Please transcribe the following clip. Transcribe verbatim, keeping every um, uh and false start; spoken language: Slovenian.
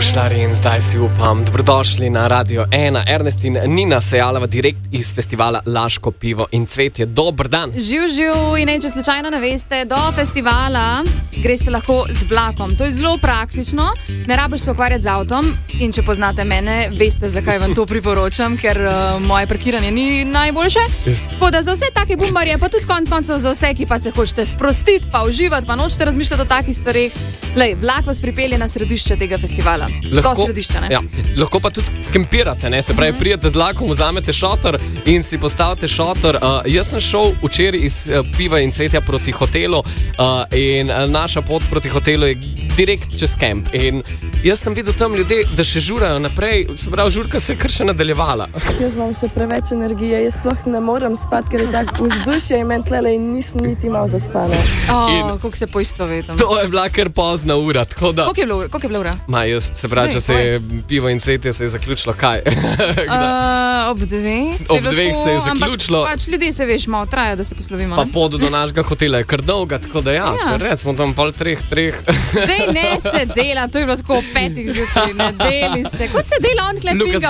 Gušlari in zdaj si upam, dobrodošli na Radio ena. Ernest in Nina se javljava direkt iz festivala Laško pivo in cvetje. Dober dan. Živ, živ in ne, če slučajno ne veste, do festivala greste lahko z vlakom. To je zelo praktično, ne rabiš se ukvarjati z avtom in če poznate mene, veste, zakaj vam to priporočam, ker uh, moje parkiranje ni najboljše. Tako da za vse take bumbarje, pa tudi konc koncev za vse, ki pa se hočete sprostiti, pa uživati, pa nočete razmišljati o takih stvareh, lej, vlak vas pripelje na središče tega festivala. Lahko, središče, ne? Ja, lahko pa tudi kempirate, ne? Se pravi, mm -hmm. prijete z vlakom, vzamete šotor in si postavite šotor. Uh, jaz sem šel včeraj iz uh, piva in cvetja proti hotelu uh, in uh, naša pot proti hotelu je direkt čez kemp. In jaz sem videl tam ljudje, da še žurajo naprej, se pravi, žurka se je kar še nadaljevala. Jaz imam še preveč energije, jaz sploh ne morem spati, ker je tako vzdušje in meni tlele in nisem niti malo zaspala. Oh, koliko se poistovetim. To je bila kar pozna ura. Koliko je bilo, koliko je bilo ura? Ma, jaz, se pravi, če se je pivo in cvetje se je zaključilo, kaj? uh, ob dveh. Ob dveh se je zaključilo. Ampak pač ljudje se veš, malo traja, da se poslovimo. Pa pot do našega hotela je kar dolga, tako da ja, ja. Red smo tam pol treh, treh. Dej, ne se dela, to je bilo tako petih zjutraj, ne deli se. Ko se dela, on klepinga